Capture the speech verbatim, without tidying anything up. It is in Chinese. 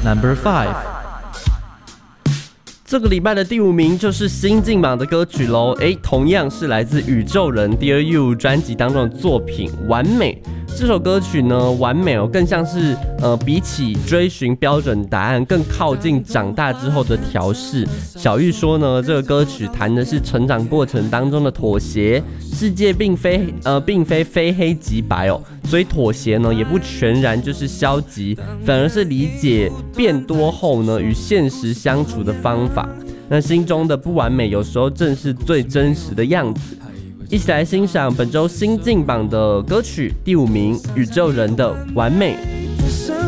Number five。这个礼拜的第五名就是新进榜的歌曲喽，诶，同样是来自宇宙人 Dear You 专辑当中的作品《完美》。这首歌曲呢，完美哦，更像是呃，比起追寻标准答案，更靠近长大之后的调试。小玉说呢，这个歌曲谈的是成长过程当中的妥协，世界并非呃，并非非黑即白哦，所以妥协呢，也不全然就是消极，反而是理解变多后呢，与现实相处的方法。那心中的不完美，有时候正是最真实的样子。一起来欣赏本周新进榜的歌曲第五名，宇宙人的《完美》。